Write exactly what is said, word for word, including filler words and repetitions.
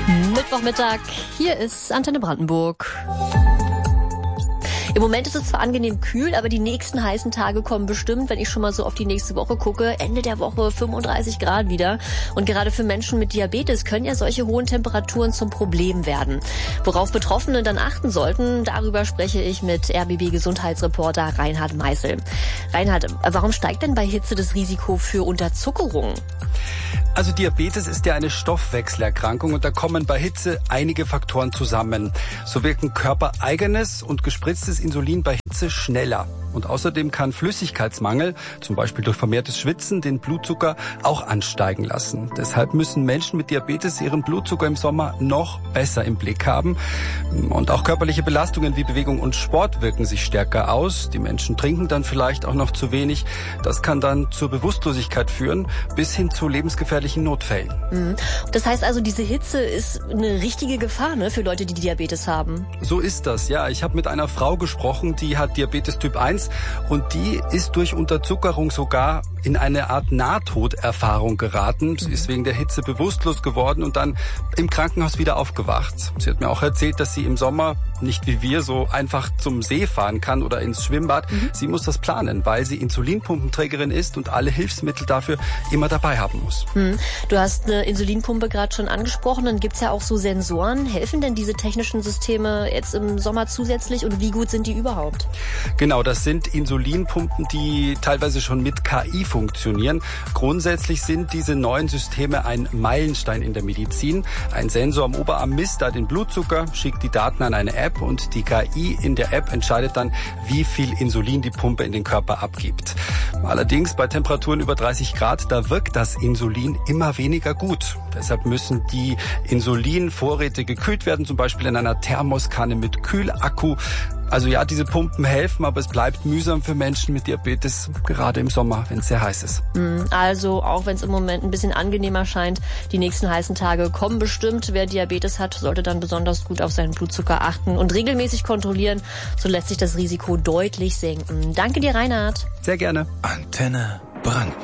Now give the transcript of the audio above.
Mittwochmittag, hier ist Antenne Brandenburg. Im Moment ist es zwar angenehm kühl, aber die nächsten heißen Tage kommen bestimmt, wenn ich schon mal so auf die nächste Woche gucke. Ende der Woche fünfunddreißig Grad wieder. Und gerade für Menschen mit Diabetes können ja solche hohen Temperaturen zum Problem werden. Worauf Betroffene dann achten sollten, darüber spreche ich mit R B B-Gesundheitsreporter Reinhard Meißel. Reinhard, warum steigt denn bei Hitze das Risiko für Unterzuckerung? Also Diabetes ist ja eine Stoffwechselerkrankung und da kommen bei Hitze einige Faktoren zusammen. So wirken körpereigenes und gespritztes Insulin bei Hitze schneller. Und außerdem kann Flüssigkeitsmangel, zum Beispiel durch vermehrtes Schwitzen, den Blutzucker auch ansteigen lassen. Deshalb müssen Menschen mit Diabetes ihren Blutzucker im Sommer noch besser im Blick haben. Und auch körperliche Belastungen wie Bewegung und Sport wirken sich stärker aus. Die Menschen trinken dann vielleicht auch noch zu wenig. Das kann dann zur Bewusstlosigkeit führen, bis hin zu lebensgefährlichen Notfällen. Mhm. Das heißt also, diese Hitze ist eine richtige Gefahr, ne, für Leute, die Diabetes haben? So ist das, ja. Ich habe mit einer Frau gesprochen, die hat Diabetes Typ eins und die ist durch Unterzuckerung sogar in eine Art Nahtoderfahrung geraten. Sie ist wegen der Hitze bewusstlos geworden und dann im Krankenhaus wieder aufgewacht. Sie hat mir auch erzählt, dass sie im Sommer nicht wie wir so einfach zum See fahren kann oder ins Schwimmbad. Mhm. Sie muss das planen, weil sie Insulinpumpenträgerin ist und alle Hilfsmittel dafür immer dabei haben muss. Mhm. Du hast eine Insulinpumpe gerade schon angesprochen. Dann gibt's ja auch so Sensoren. Helfen denn diese technischen Systeme jetzt im Sommer zusätzlich und wie gut sind die überhaupt? Genau, das sind Insulinpumpen, die teilweise schon mit K I funktionieren. Grundsätzlich sind diese neuen Systeme ein Meilenstein in der Medizin. Ein Sensor am Oberarm misst da den Blutzucker, schickt die Daten an eine App und die K I in der App entscheidet dann, wie viel Insulin die Pumpe in den Körper abgibt. Allerdings bei Temperaturen über dreißig Grad, da wirkt das Insulin immer weniger gut. Deshalb müssen die Insulinvorräte gekühlt werden, zum Beispiel in einer Thermoskanne mit Kühlakku. Also ja, diese Pumpen helfen, aber es bleibt mühsam für Menschen mit Diabetes, gerade im Sommer, wenn es sehr heiß ist. Also auch wenn es im Moment ein bisschen angenehmer scheint, die nächsten heißen Tage kommen bestimmt. Wer Diabetes hat, sollte dann besonders gut auf seinen Blutzucker achten und regelmäßig kontrollieren. So lässt sich das Risiko deutlich senken. Danke dir, Reinhard. Sehr gerne. Antenne Brandenburg.